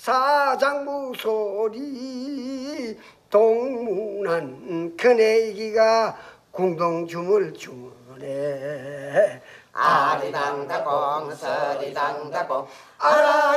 사장부 소리 동문한 큰애기가 공동춤을 추네. 아리당다공 서리당다공 알아